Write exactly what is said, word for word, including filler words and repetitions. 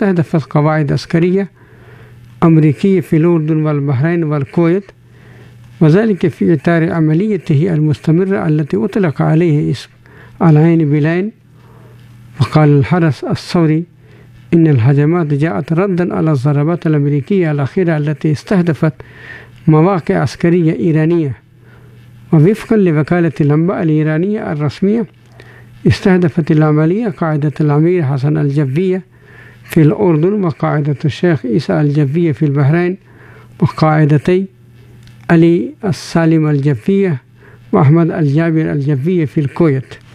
استهدفت قواعد عسكرية أمريكية في الأردن والبحرين والكويت، وذلك في إطار عمليته المستمرة التي أطلق عليه اسم العين بالعين. وقال الحرس الثوري إن الهجمات جاءت ردا على الضربات الأمريكية الأخيرة التي استهدفت مواقع عسكرية إيرانية. ووفقا لوكالة الأنباء الإيرانية الرسمية، استهدفت العملية قاعدة الأمير حسن الجفية في الأردن، وقاعدة الشيخ عيسى الجفية في البحرين، وقاعدتي علي السالم الجفية وأحمد الجابر الجفية في الكويت.